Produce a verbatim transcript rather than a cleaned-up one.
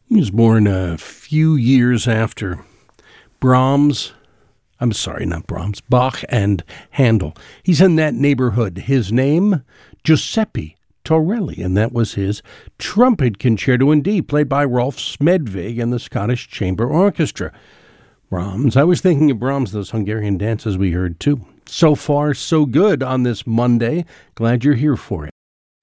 He was born a few years after Brahms, I'm sorry, not Brahms, Bach and Handel. He's in that neighborhood. His name, Giuseppe Torelli, and that was his trumpet concerto in D, played by Rolf Smedvig and the Scottish Chamber Orchestra. Brahms, I was thinking of Brahms, those Hungarian dances we heard too. So far, so good on this Monday. Glad you're here for it.